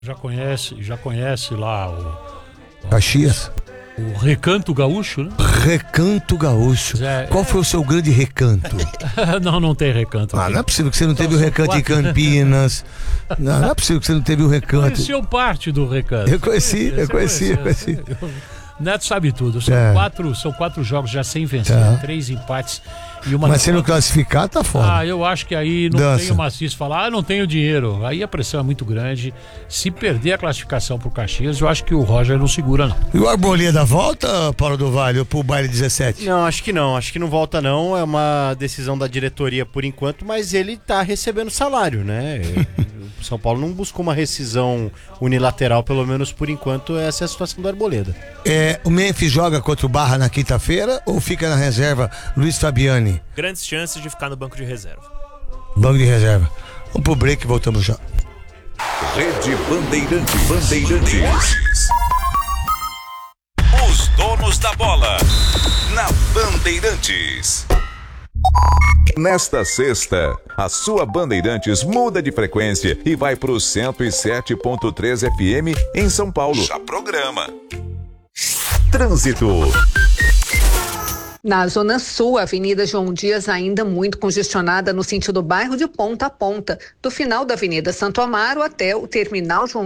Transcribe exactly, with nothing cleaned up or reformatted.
Já conhece, já conhece lá o... Caxias? O Recanto Gaúcho, né? Recanto Gaúcho. É, Qual é... foi o seu grande recanto? não, não tem recanto. Ah, aqui. não é possível que você não Então, teve o recanto quatro... em Campinas. Não, não é possível que você não teve o recanto. Conheceu parte do recanto. Eu conheci, eu conheci, eu conheci. Neto sabe tudo. São, é. quatro, são quatro jogos já sem vencer, tá. três empates e uma. Mas se não classificar, tá fora. Ah, eu acho que aí não Dança. tem o Maciço falar, ah, não tenho dinheiro. Aí a pressão é muito grande. Se perder a classificação pro Caxias, eu acho que o Roger não segura, não. E o Arboleda volta, Paulo do Vale, pro baile dezessete? Não, acho que não. Acho que não volta, não. É uma decisão da diretoria por enquanto, mas ele tá recebendo salário, né? O São Paulo não buscou uma rescisão unilateral, pelo menos por enquanto. Essa é a situação do Arboleda. É, o Memphis joga contra o Barra na quinta-feira ou fica na reserva Luiz Fabiani? Grandes chances de ficar no banco de reserva. Banco de reserva. Vamos pro break e voltamos já. Rede Bandeirantes. Bandeirantes. Os donos da bola. Na Bandeirantes. Nesta sexta, a sua Bandeirantes muda de frequência e vai para o cento e sete ponto três F M em São Paulo. Já programa. Trânsito. Na Zona Sul, a Avenida João Dias ainda muito congestionada no sentido bairro de ponta a ponta, do final da Avenida Santo Amaro até o terminal João